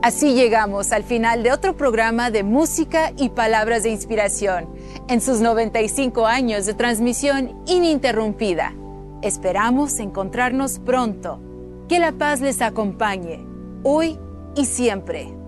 Así llegamos al final de otro programa de música y palabras de inspiración en sus 95 años de transmisión ininterrumpida. Esperamos encontrarnos pronto. Que la paz les acompañe, hoy y siempre.